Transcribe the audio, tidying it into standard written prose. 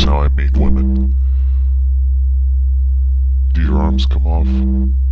how I meet women. Do your arms come off?